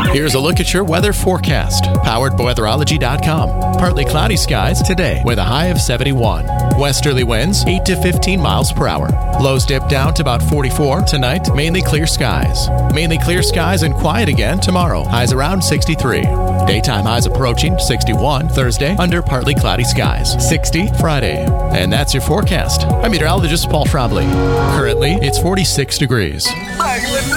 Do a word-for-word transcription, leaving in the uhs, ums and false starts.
Here's a look at your weather forecast, powered by weatherology dot com. Partly cloudy skies today with a high of seventy-one. Westerly winds eight to fifteen miles per hour. Lows dip down to about forty-four. Tonight, mainly clear skies. Mainly clear skies and quiet again tomorrow. Highs around sixty-three. Daytime highs approaching sixty-one Thursday under partly cloudy skies. sixty Friday. And that's your forecast. I'm meteorologist Paul Trombley. Currently, it's forty-six degrees.